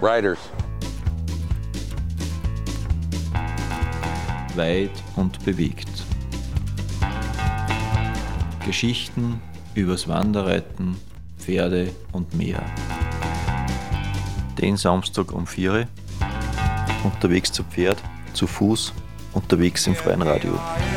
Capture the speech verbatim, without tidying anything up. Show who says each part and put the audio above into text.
Speaker 1: Riders.
Speaker 2: Weit und bewegt. Geschichten übers Wanderreiten, Pferde und Meer. Den Samstag um vier Uhr. Unterwegs zu Pferd, zu Fuß, unterwegs im freien Radio.